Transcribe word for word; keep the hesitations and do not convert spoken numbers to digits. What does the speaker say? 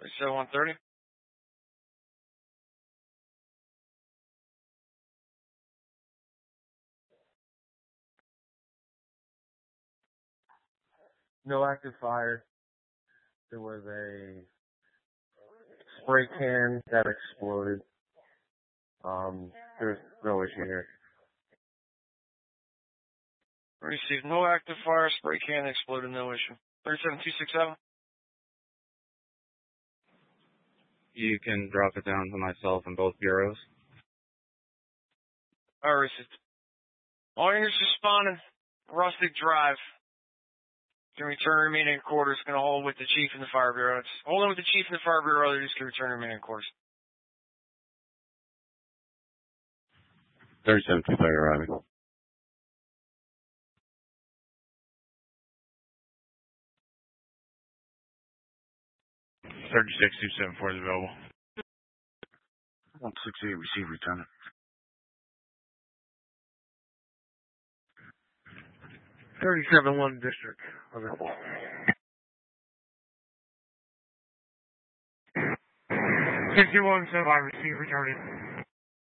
thirty-seven one thirty. No active fire. There was a spray can that exploded. Um, there's no issue here. Received no active fire, spray can exploded, no issue. thirty-seven two sixty-seven. You can drop it down to myself in both bureaus. Alright, received. All units responding. Rustic Drive. Can return remaining quarters. Going to hold with the chief and the fire bureau. It's holding with the chief and the fire bureau. They just can return remaining quarters. thirty-seven two thirty arriving. thirty-six two seven four is available. one sixty-eight, receive, return. thirty-seven one district. Available. fifty-one seven five, receive, returning.